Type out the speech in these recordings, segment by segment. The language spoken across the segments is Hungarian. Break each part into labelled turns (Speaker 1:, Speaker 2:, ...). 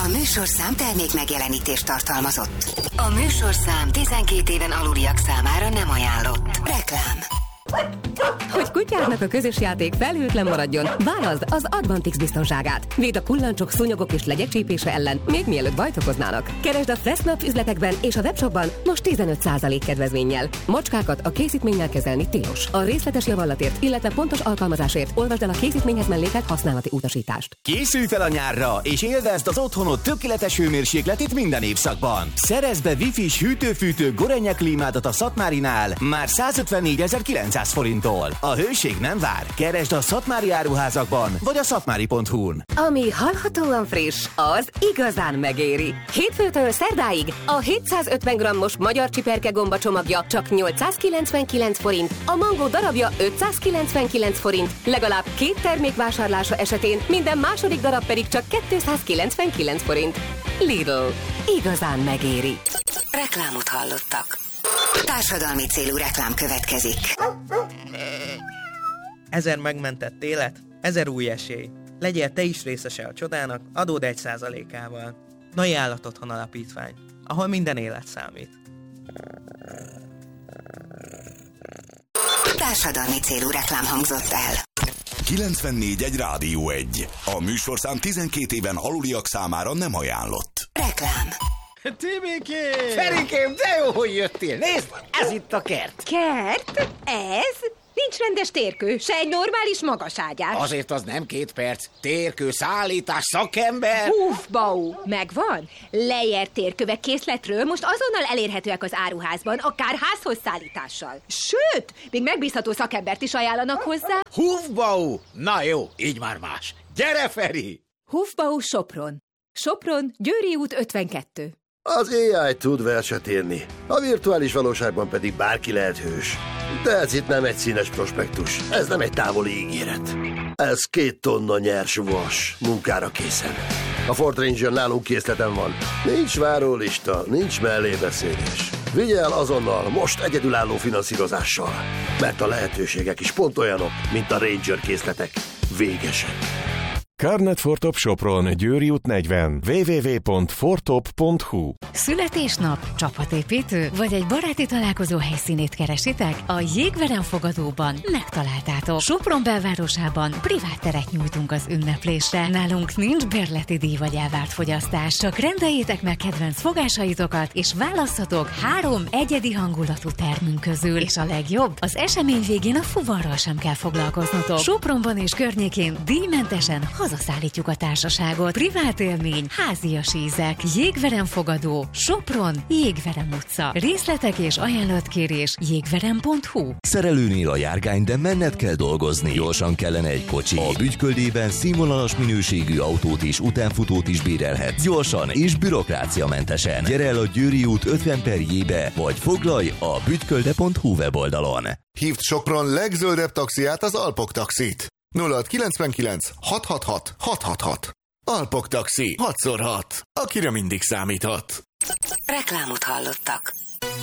Speaker 1: A műsorszám termék megjelenítést tartalmazott. A műsorszám 12 éven aluliak számára nem ajánlott. Reklám.
Speaker 2: Hogy kutyádnak a közös játék felhőtlen maradjon, válaszd az Advantix biztonságát. Véd a kullancsok, szúnyogok és legyek csípése ellen, még mielőtt bajt okoznának. Keresd a Fressnapf üzletekben és a webshopban most 15% kedvezménnyel. Macskákat a készítménnyel kezelni tilos. A részletes javallatért, illetve pontos alkalmazásért olvasd el a készítményhez mellékelt használati utasítást.
Speaker 3: Készülj fel a nyárra, és élvezd az otthonod tökéletes hőmérsékletét minden évszakban. Szerezd be Wi-Fi-s hűtő-fűtő Gorenje klímádat a Szatmárinál már 154.900 forinttól. A hőség nem vár. Keresd a Szatmári áruházakban, vagy a szatmári.hu-n.
Speaker 2: Ami hallhatóan friss, az igazán megéri. Hétfőtől szerdáig a 750 g-os magyar csiperke gomba csomagja csak 899 forint, a mangó darabja 599 forint, legalább 2 termék vásárlása esetén minden második darab pedig csak 299 forint. Lidl. Igazán megéri.
Speaker 1: Reklámot hallottak. Társadalmi célú reklám következik.
Speaker 4: 1000 megmentett élet, 1000 új esély. Legyél te is részese a csodának, adód 1%-ával. Ajánlat Otthon Alapítvány, ahol minden élet számít.
Speaker 1: Társadalmi célú reklám hangzott el.
Speaker 5: 94.1 Rádió 1. A műsorszám 12 éven aluliak számára nem ajánlott.
Speaker 1: Reklám.
Speaker 6: Tibikém! Ferikém, de jó, hogy jöttél! Nézd, ez itt a kert!
Speaker 7: Kert? Ez? Nincs rendes térkő, se egy normális magaságyás.
Speaker 6: Azért az nem 2 perc. Térkő, szállítás, szakember...
Speaker 7: Bau, megvan? Lejjert térkövek készletről most azonnal elérhetőek az áruházban, akár házhoz szállítással. Sőt, még megbízható szakembert is ajánlanak hozzá.
Speaker 6: Hufbau! Na jó, így már más. Gyere, Feri!
Speaker 7: Hufbau Sopron. Sopron, Győri út 52.
Speaker 8: Az AI tud verset írni, a virtuális valóságban pedig bárki lehet hős. De ez itt nem egy színes prospektus, ez nem egy távoli ígéret. Ez 2 tonna nyers vas, munkára készen. A Ford Ranger nálunk készleten van. Nincs várólista, nincs mellébeszélés. Vigye el azonnal, most egyedülálló finanszírozással. Mert a lehetőségek is pont olyanok, mint a Ranger készletek. Végesek.
Speaker 9: Carnet Fortop Sopron, Győri út 40. www.fortop.hu.
Speaker 10: Születésnap, csapatépítő vagy egy baráti találkozó helyszínét keresitek? A Jégverem fogadóban megtaláltátok. Sopron belvárosában privát teret nyújtunk az ünneplésre. Nálunk nincs bérleti díj vagy elvárt fogyasztás, csak rendeljétek meg kedvenc fogásaitokat, és válasszatok 3 egyedi hangulatú termünk közül. És a legjobb, az esemény végén a fuvarral sem kell foglalkoznotok. Sopronban és környékén díjmentesen hazaszállítjuk a társaságot. Privát élmény, házias ízek, Jégverem fogadó, Sopron, Jégverem utca. Részletek és ajánlatkérés jégverem.hu.
Speaker 11: Szerelőnél a járgány, de menned kell dolgozni. Gyorsan kellene egy kocsi. A Bütyköldében színvonalas minőségű autót és utánfutót is bérelhetsz. Gyorsan és bürokráciamentesen. Gyere el a Győri út 50/J-be, vagy foglalj a bütykölde.hu weboldalon.
Speaker 12: Hívd Sopron legzöldebb taxiát, az Alpok Taxit. 0699 666 666. Alpok Taxi 6x6. Akire mindig számíthat.
Speaker 1: Reklámot hallottak.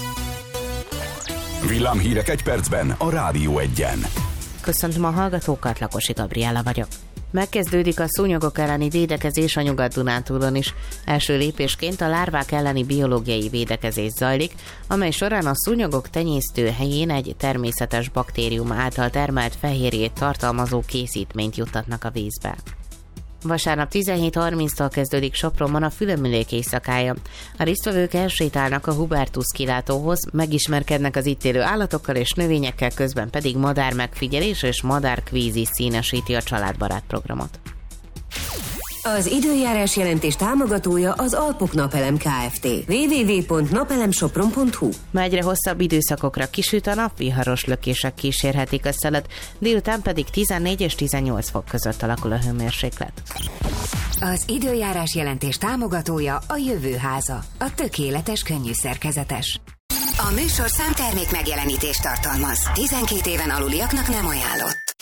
Speaker 5: Villámhírek egy percben a Rádió 1-en.
Speaker 13: Köszöntöm a hallgatókat, Lakosi Gabriella vagyok. Megkezdődik a szúnyogok elleni védekezés a Nyugat-Dunántúlon is. Első lépésként a lárvák elleni biológiai védekezés zajlik, amely során a szúnyogok tenyésztőhelyén egy természetes baktérium által termelt fehérjét tartalmazó készítményt juttatnak a vízbe. Vasárnap 17:30-tól kezdődik Sopronban a Fülömülék éjszakája. A résztvevők elsétálnak a Hubertus kilátóhoz, megismerkednek az itt élő állatokkal és növényekkel, közben pedig madár megfigyelés és madárkvíz is színesíti a családbarát programot.
Speaker 2: Az időjárás jelentés támogatója az Alpok Napelem Kft. www.napelemsopron.hu.
Speaker 13: Ma egyre hosszabb időszakokra kisüt a nap, viharos lökések kísérhetik a szelet, délután pedig 14 és 18 fok között alakul a hőmérséklet.
Speaker 1: Az időjárás jelentés támogatója a Jövőháza, a tökéletes könnyű szerkezetes. A műsorszám termék megjelenítést tartalmaz. 12 éven aluliaknak nem ajánlott.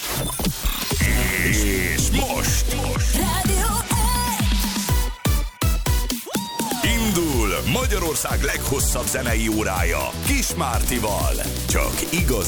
Speaker 5: És most indul Magyarország leghosszabb zenei órája Kis Mártival. Csak igazi